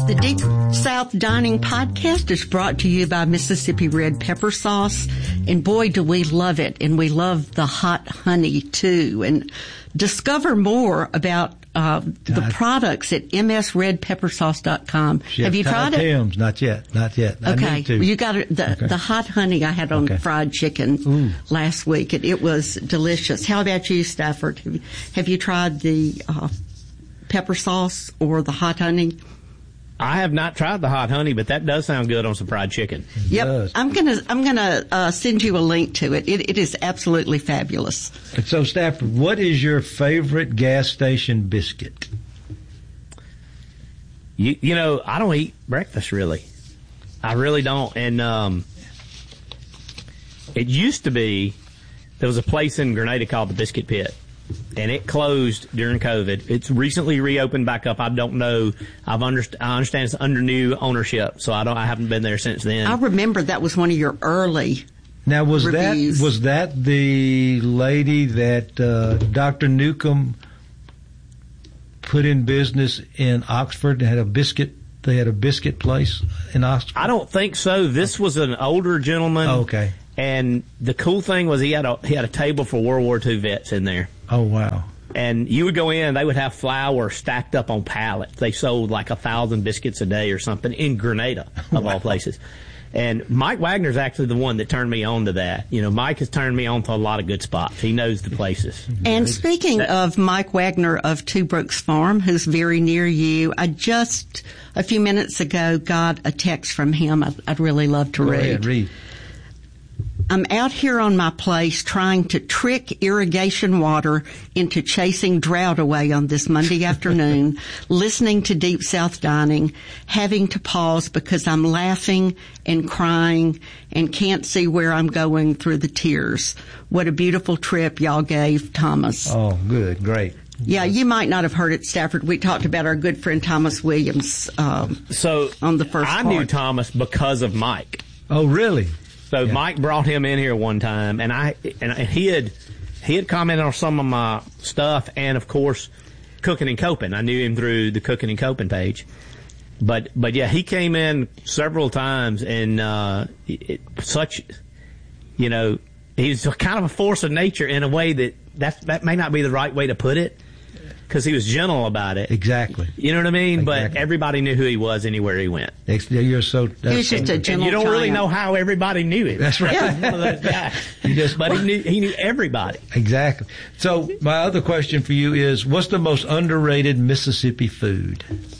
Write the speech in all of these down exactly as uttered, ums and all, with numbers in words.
The Deep South Dining Podcast is brought to you by Mississippi Red Pepper Sauce. And boy, do we love it. And we love the hot honey, too. And discover more about uh, the products at m s red pepper sauce dot com. Chef Have you Ty tried it? Thames, not yet. Not yet. I Okay. need to. Well, you got it. The, Okay. the hot honey I had on Okay. fried chicken Ooh. last week. It, it was delicious. How about you, Stafford? Have you, have you tried the uh, pepper sauce or the hot honey? I have not tried the hot honey, but that does sound good on some fried chicken. Yep, does. I'm gonna I'm gonna uh, send you a link to it. It it is absolutely fabulous. And so, Stafford, what is your favorite gas station biscuit? You you know, I don't eat breakfast really. I really don't. And um, it used to be there was a place in Grenada called the Biscuit Pit, and it closed during COVID. It's recently reopened back up. I don't know. I've underst- I understand it's under new ownership, so I don't. I haven't been there since then. I remember that was one of your early. Now, was Reviews. that was that the lady that uh, Doctor Newcomb put in business in Oxford? They had a biscuit. They had a biscuit place in Oxford. I don't think so. This was an older gentleman. Oh, okay. And the cool thing was he had a he had a table for World War Two vets in there. Oh, wow. And you would go in, they would have flour stacked up on pallets. They sold like a thousand biscuits a day or something in Grenada, of Wow. all places. And Mike Wagner's actually the one that turned me on to that. You know, Mike has turned me on to a lot of good spots. He knows the places. And speaking of Mike Wagner of Two Brooks Farm, who's very near you, I just a few minutes ago got a text from him. I'd, I'd really love to Go read. ahead, read. I'm out here on my place trying to trick irrigation water into chasing drought away on this Monday afternoon, listening to Deep South Dining, having to pause because I'm laughing and crying and can't see where I'm going through the tears. What a beautiful trip y'all gave, Thomas. Oh, good, great. Yeah, you might not have heard it, Stafford. We talked about our good friend Thomas Williams um, So on the first I part. knew Thomas because of Mike. Oh, really? So Yeah. Mike brought him in here one time, and I and he had he had commented on some of my stuff, and of course, Cooking and Coping. I knew him through the Cooking and Coping page, but but yeah, he came in several times, and uh, it, such, you know, he's kind of a force of nature in a way that that that may not be the right way to put it, because he was gentle about it. Exactly. You know what I mean? Exactly. But everybody knew who he was anywhere he went. Ex- You're so. That's He was just so a good. gentle And you don't really giant. know how everybody knew him. That's right. He was one of those guys. You just- but he knew he knew everybody. Exactly. So my other question for you is, what's the most underrated Mississippi food?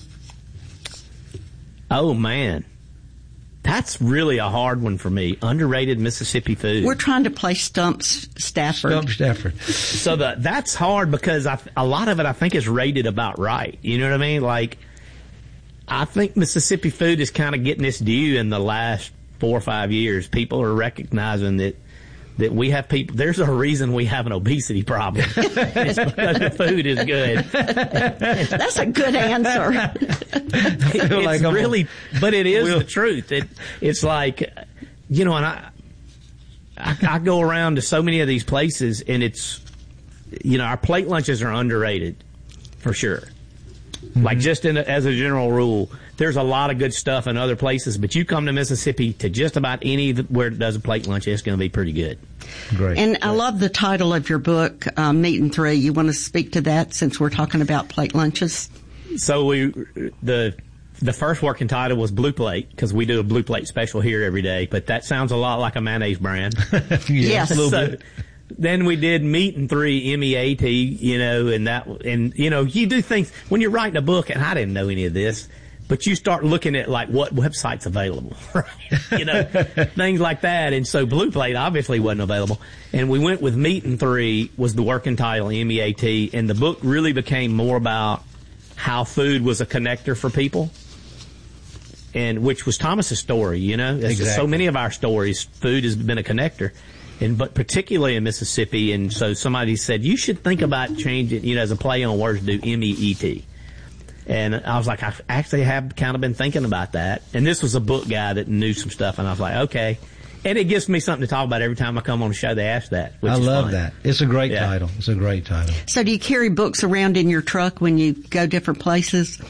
Oh man, that's really a hard one for me. Underrated Mississippi food. We're trying to play Stumps Stafford. Stump Stafford. So the, that's hard because I, a lot of it I think is rated about right. You know what I mean? Like, I think Mississippi food is kind of getting its due in the last four or five years. People are recognizing that that we have people. There's a reason we have an obesity problem. It's because the food is good. That's a good answer. It- feel it's like I'm really, but it is We'll- the truth. It, it's like, you know, and I, I, I go around to so many of these places, and it's, you know, our plate lunches are underrated, for sure. Mm-hmm. Like just in a, as a general rule, there's a lot of good stuff in other places, but you come to Mississippi to just about any that- where it does a plate lunch, it's going to be pretty good. Great. And I love the title of your book, uh, Meat and Three. You want to speak to that since we're talking about plate lunches? So we, the, the first working title was Blue Plate, because we do a Blue Plate special here every day, but that sounds a lot like a mayonnaise brand. Yes. a little So, bit. then we did Meat and Three, M E A T, you know, and that, and, you know, you do things, when you're writing a book, and I didn't know any of this, but you start looking at like what website's available, right? You know, things like that. And so Blue Plate obviously wasn't available. And we went with Meat and Three was the working title, M E A T, and the book really became more about how food was a connector for people. And which was Thomas's story, you know, It's Exactly. so many of our stories, food has been a connector. And, but particularly in Mississippi. And so somebody said, you should think about changing, you know, as a play on words, do M E E T. And I was like, I actually have kind of been thinking about that. And this was a book guy that knew some stuff. And I was like, okay. And it gives me something to talk about every time I come on the show. They ask that. Which I is love fun. that. It's a great Yeah. title. It's a great title. So do you carry books around in your truck when you go different places?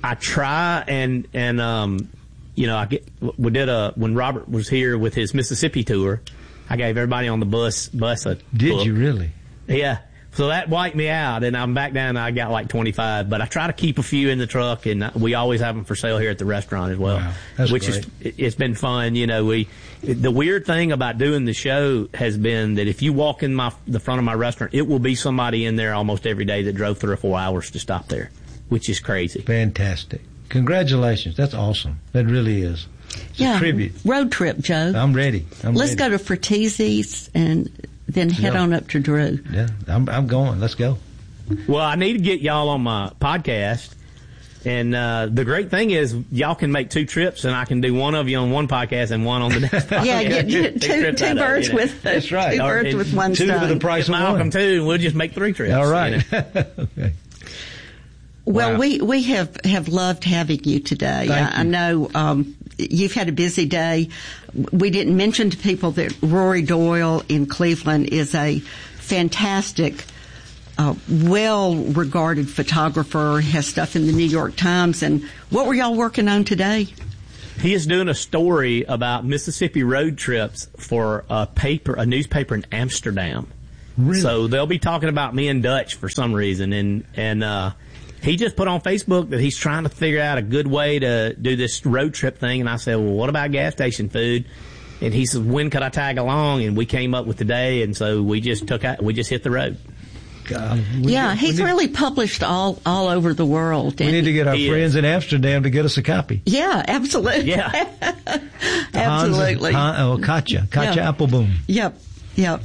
I try and, and, um, you know, I get, we did a, when Robert was here with his Mississippi tour, I gave everybody on the bus, bus a Did book. you really? Yeah. So that wiped me out, and I'm back down. I got like twenty-five, but I try to keep a few in the truck, and we always have them for sale here at the restaurant as well. Wow, that's which great. is it's been fun. You know, we the weird thing about doing the show has been that if you walk in my the front of my restaurant, it will be somebody in there almost every day that drove three or four hours to stop there, which is crazy. Fantastic! Congratulations, that's awesome. That really is. It's yeah, a tribute. Road trip, Joe. I'm ready. I'm Let's ready. go to Fratese's and then head Yeah. on up to Drew. Yeah, I'm, I'm going. Let's go. Well, I need to get y'all on my podcast. And uh, the great thing is, y'all can make two trips, and I can do one of you on one podcast and one on the next podcast. Yeah, get, get Take two, trips two out of it, birds you know. with That's right. two Or- birds and with one two for stone. the price Get of Malcolm one. too, and we'll just make three trips. All you right. know. Okay. Well, Wow. we, we have, have loved having you today. Thank I, I you. know um, you've had a busy day. We didn't mention to people that Rory Doyle in Cleveland is a fantastic, uh, well-regarded photographer, has stuff in the New York Times. And what were y'all working on today? He is doing a story about Mississippi road trips for a paper, a newspaper in Amsterdam. Really? So they'll be talking about me and Dutch for some reason, and and uh, he just put on Facebook that he's trying to figure out a good way to do this road trip thing. And I said, well, what about gas station food? And he said, when could I tag along? And we came up with today, and so we just took out, we just hit the road. God, we Yeah, need- he's we need, really published all, all over the world. We And- need to get our He is. friends in Amsterdam to get us a copy. Yeah, absolutely. Yeah. Absolutely. Hans, Han, oh, Katja. Katja Yeah. Appelboom. Yep, yep.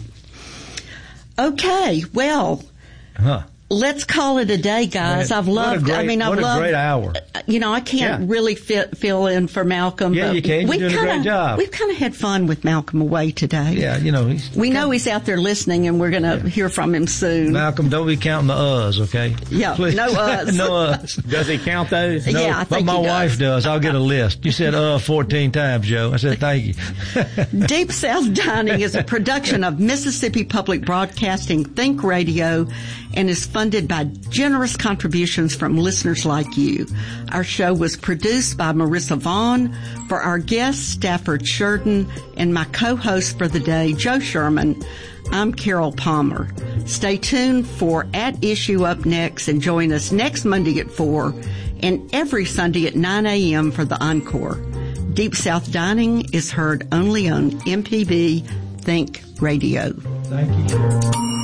Okay, well, Huh. let's call it a day, guys. Man, I've what a loved, great- I mean, I've what a loved, great hour. you know, I can't Yeah. really fit, fill in for Malcolm. Yeah, but you can. You're we've doing a great kinda- job. We've kind of had fun with Malcolm away today. Yeah, you know, he's, We know he's out there listening, and we're going to hear from him soon. Malcolm, don't be counting the uhs, okay? Yeah, Please. no uhs. no uhs. Does he count those? Yeah, No, I but think my he does. wife does. I'll get a list. You said uh fourteen times, Joe. I said thank you. Deep South Dining is a production of Mississippi Public Broadcasting Think Radio and is funded by generous contributions from listeners like you. Our show was produced by Marissa Vaughn. For our guests, Stafford Sheridan, and my co-host for the day, Joe Sherman, I'm Carol Palmer. Stay tuned for At Issue up next, and join us next Monday at four and every Sunday at nine a.m. for the Encore. Deep South Dining is heard only on M P B Think Radio. Thank you.